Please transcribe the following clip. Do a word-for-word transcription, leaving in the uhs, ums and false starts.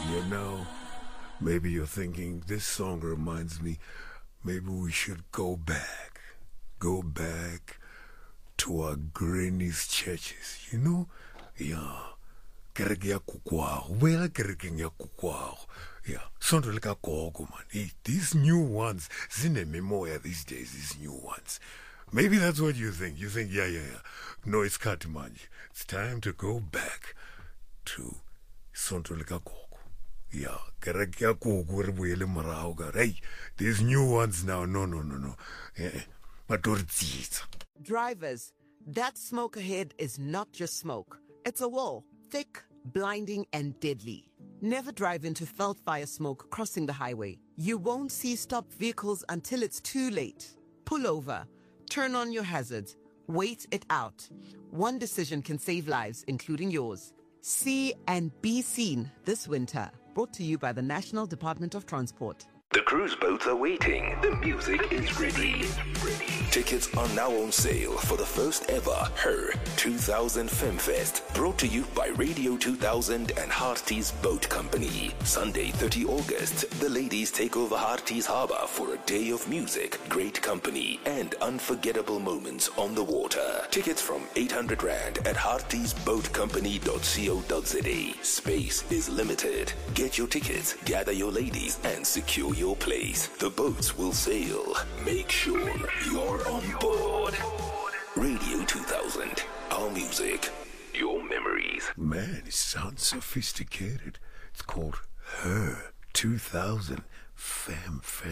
You know, maybe you're thinking, this song reminds me, maybe we should go back. Go back to our granny's churches, you know? Yeah. Kereke ya kukwao. Wela kereke ya kukwao. Yeah. Sondo leka gogo, man. Hey, these new ones, zine memoya these days, these new ones. Maybe that's what you think. You think, yeah, yeah, yeah. No, it's Katimanji. It's time to go back to Sondo leka gogo. Yeah, kereke ya gogo rebuyele morao ka. Hey, these new ones now, no, no, no, no. Eh, matoritsitsa. Drivers, that smoke ahead is not just smoke. It's a wall, thick, blinding, and deadly. Never drive into felt fire smoke crossing the highway. You won't see stopped vehicles until it's too late. Pull over, turn on your hazards, wait it out. One decision can save lives, including yours. See and be seen this winter. Brought to you by the National Department of Transport. The cruise boats are waiting. The music is ready. Tickets are now on sale for the first ever Her two thousand FemFest. Brought to you by Radio two thousand and Hearties Boat Company. Sunday, thirtieth of August, the ladies take over Hearties Harbour for a day of music, great company, and unforgettable moments on the water. Tickets from eight hundred rand at hearties boat company dot co dot za. Space is limited. Get your tickets, gather your ladies, and secure your place. The boats will sail. Make sure you're on board. Radio two thousand. Our music. Your memories. Man, it sounds sophisticated. It's called Her two thousand FemFest.